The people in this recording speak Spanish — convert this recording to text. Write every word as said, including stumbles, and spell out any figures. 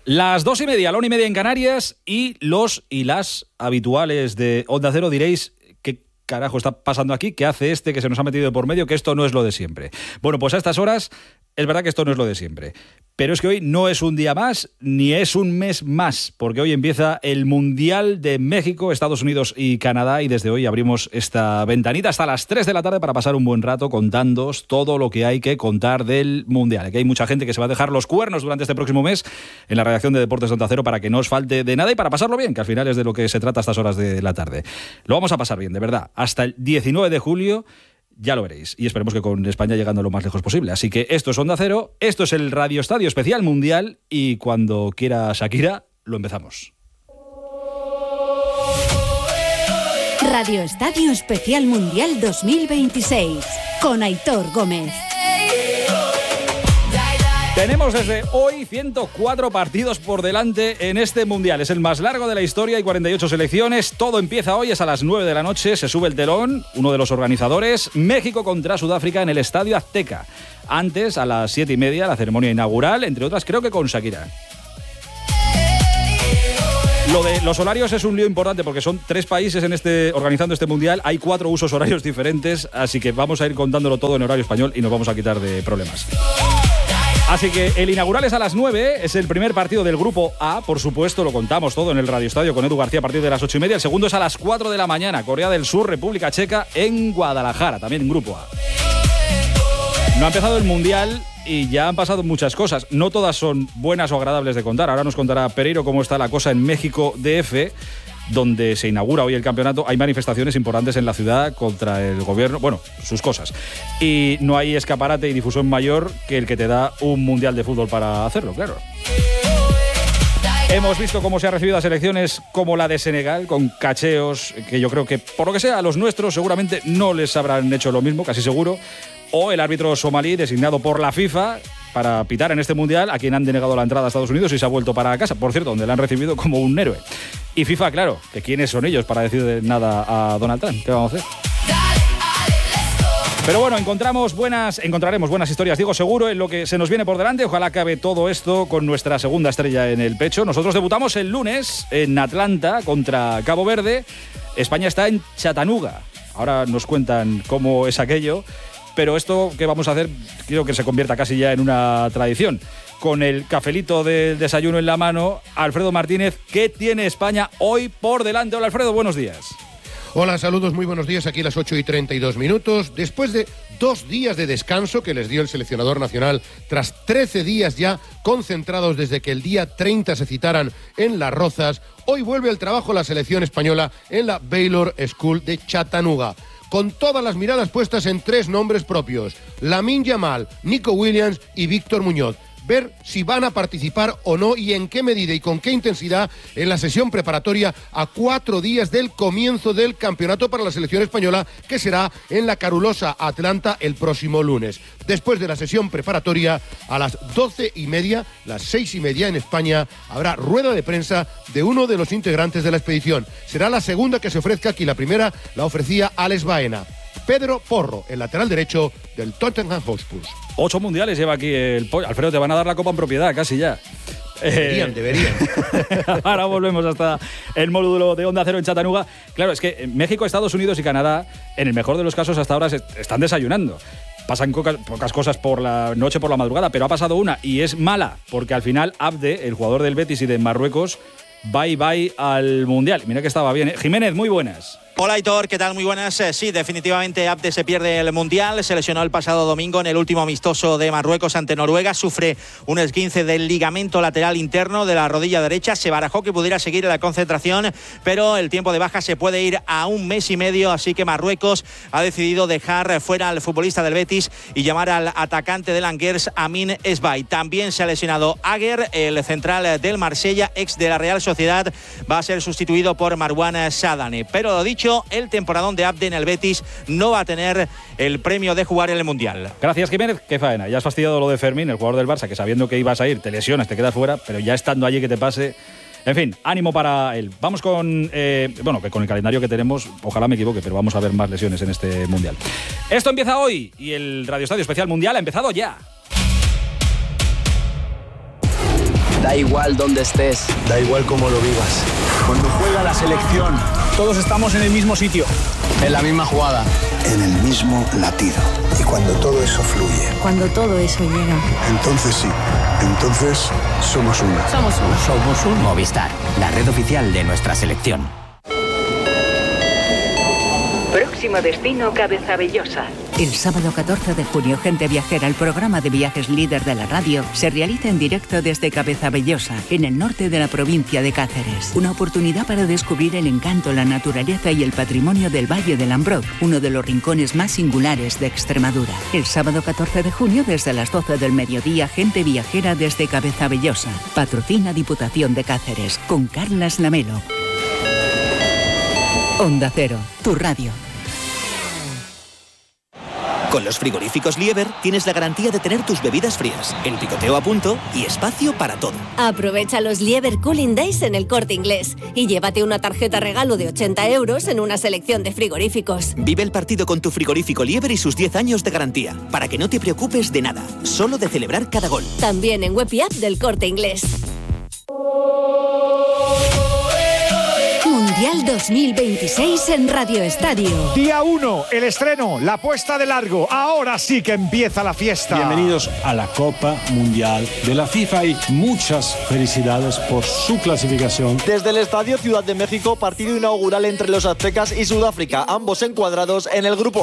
Las dos y media, la una y media en Canarias, y los y las habituales de Onda Cero diréis: ¿qué carajo está pasando aquí? ¿Qué hace este que se nos ha metido de por medio? Que esto no es lo de siempre. Bueno, pues a estas horas es verdad que esto no es lo de siempre. Pero es que hoy no es un día más, ni es un mes más, porque hoy empieza el Mundial de México, Estados Unidos y Canadá, y desde hoy abrimos esta ventanita hasta las tres de la tarde para pasar un buen rato contándoos todo lo que hay que contar del Mundial. Aquí hay mucha gente que se va a dejar los cuernos durante este próximo mes en la redacción de Deportes de Onda Cero para que no os falte de nada y para pasarlo bien, que al final es de lo que se trata a estas horas de la tarde. Lo vamos a pasar bien, de verdad. Hasta el diecinueve de julio... ya lo veréis, y esperemos que con España llegando lo más lejos posible. Así que esto es Onda Cero, esto es el Radio Estadio Especial Mundial, y cuando quiera Shakira, lo empezamos. Radio Estadio Especial Mundial dos mil veintiséis, con Aitor Gómez. Tenemos desde hoy ciento cuatro partidos por delante en este Mundial. Es el más largo de la historia, hay cuarenta y ocho selecciones. Todo empieza hoy, es a las nueve de la noche, se sube el telón, uno de los organizadores, México contra Sudáfrica en el Estadio Azteca. Antes, a las siete y media, la ceremonia inaugural, entre otras creo que con Shakira. Lo de los horarios es un lío importante porque son tres países en este organizando este Mundial, hay cuatro usos horarios diferentes, así que vamos a ir contándolo todo en horario español y nos vamos a quitar de problemas. Así que el inaugural es a las nueve, es el primer partido del Grupo A, por supuesto, lo contamos todo en el Radio Estadio con Edu García a partir de las ocho y media. El segundo es a las cuatro de la mañana, Corea del Sur, República Checa, en Guadalajara, también en Grupo A. No ha empezado el Mundial y ya han pasado muchas cosas. No todas son buenas o agradables de contar. Ahora nos contará Pereiro cómo está la cosa en México D F, donde se inaugura hoy el campeonato. Hay manifestaciones importantes en la ciudad contra el gobierno, bueno, sus cosas. Y no hay escaparate y difusión mayor que el que te da un Mundial de Fútbol para hacerlo, claro. Hemos visto cómo se ha recibido a selecciones como la de Senegal, con cacheos que yo creo que, por lo que sea, a los nuestros seguramente no les habrán hecho lo mismo, casi seguro. O el árbitro somalí designado por la FIFA para pitar en este Mundial, a quien han denegado la entrada a Estados Unidos y se ha vuelto para casa, por cierto, donde le han recibido como un héroe. Y FIFA, claro, que quiénes son ellos para decir nada a Donald Trump. ¿Qué vamos a hacer? Pero bueno, encontramos buenas, encontraremos buenas historias, digo seguro, en lo que se nos viene por delante. Ojalá acabe todo esto con nuestra segunda estrella en el pecho. Nosotros debutamos el lunes en Atlanta contra Cabo Verde. España está en Chattanooga. Ahora nos cuentan cómo es aquello. Pero esto que vamos a hacer quiero que se convierta casi ya en una tradición. Con el cafelito del desayuno en la mano, Alfredo Martínez, ¿qué tiene España hoy por delante? Hola Alfredo, buenos días. Hola, saludos, muy buenos días, aquí a las ocho y treinta y dos minutos. Después de dos días de descanso que les dio el seleccionador nacional, tras trece días ya concentrados desde que el día treinta se citaran en Las Rozas, hoy vuelve al trabajo la selección española en la Baylor School de Chattanooga, con todas las miradas puestas en tres nombres propios: Lamine Yamal, Nico Williams y Víctor Muñoz. Ver si van a participar o no y en qué medida y con qué intensidad en la sesión preparatoria a cuatro días del comienzo del campeonato para la selección española, que será en la calurosa Atlanta el próximo lunes. Después de la sesión preparatoria, a las doce y media, las seis y media en España, habrá rueda de prensa de uno de los integrantes de la expedición. Será la segunda que se ofrezca aquí, la primera la ofrecía Alex Baena. Pedro Porro, el lateral derecho del Tottenham Hotspur. Ocho mundiales lleva aquí el pollo. Alfredo, te van a dar la copa en propiedad, casi ya. Deberían, eh... deberían. Ahora volvemos hasta el módulo de Onda Cero en Chattanooga. Claro, es que México, Estados Unidos y Canadá, en el mejor de los casos hasta ahora, se están desayunando. Pasan pocas, pocas cosas por la noche, por la madrugada, pero ha pasado una y es mala, porque al final Abde, el jugador del Betis y de Marruecos, bye bye al Mundial. Mira que estaba bien, ¿eh? Jiménez, muy buenas. Hola Aitor, ¿qué tal? Muy buenas. Eh, sí, definitivamente Abde se pierde el Mundial. Se lesionó el pasado domingo en el último amistoso de Marruecos ante Noruega. Sufre un esguince del ligamento lateral interno de la rodilla derecha. Se barajó que pudiera seguir en la concentración, pero el tiempo de baja se puede ir a un mes y medio, así que Marruecos ha decidido dejar fuera al futbolista del Betis y llamar al atacante del Angers, Amin Esbay. También se ha lesionado Aguer, el central del Marsella, ex de la Real Sociedad. Va a ser sustituido por Marwan Sadane. Pero lo dicho, el temporadón de Abde en el Betis no va a tener el premio de jugar en el Mundial. Gracias, Jiménez. Qué faena. Ya has fastidiado lo de Fermín, el jugador del Barça, que sabiendo que ibas a ir, te lesionas, te quedas fuera, pero ya estando allí que te pase. En fin, ánimo para él. Vamos con, eh, bueno, que con el calendario que tenemos, ojalá me equivoque, pero vamos a ver más lesiones en este Mundial. Esto empieza hoy y el Radio Estadio Especial Mundial ha empezado ya. Da igual dónde estés. Da igual cómo lo vivas. Cuando juega la selección, todos estamos en el mismo sitio. En la misma jugada. En el mismo latido. Y cuando todo eso fluye. Cuando todo eso llega. Entonces sí. Entonces somos uno. Somos uno. Somos un Movistar, la red oficial de nuestra selección. Próximo destino, Cabezabellosa. El sábado catorce de junio, Gente Viajera, el programa de viajes líder de la radio, se realiza en directo desde Cabezabellosa, en el norte de la provincia de Cáceres. Una oportunidad para descubrir el encanto, la naturaleza y el patrimonio del Valle del Ambrot, uno de los rincones más singulares de Extremadura. El sábado catorce de junio, desde las doce del mediodía, Gente Viajera desde Cabezabellosa. Patrocina Diputación de Cáceres, con Carlas Lamelo. Onda Cero, tu radio. Con los frigoríficos Lieber tienes la garantía de tener tus bebidas frías, el picoteo a punto y espacio para todo. Aprovecha los Lieber Cooling Days en El Corte Inglés y llévate una tarjeta regalo de ochenta euros en una selección de frigoríficos. Vive el partido con tu frigorífico Lieber y sus diez años de garantía, para que no te preocupes de nada, solo de celebrar cada gol. También en web y app del Corte Inglés. Mundial dos mil veintiséis en Radio Estadio. Día uno, el estreno, la puesta de largo. Ahora sí que empieza la fiesta. Bienvenidos a la Copa Mundial de la FIFA y muchas felicidades por su clasificación. Desde el Estadio Ciudad de México, partido inaugural entre los aztecas y Sudáfrica, ambos encuadrados en el grupo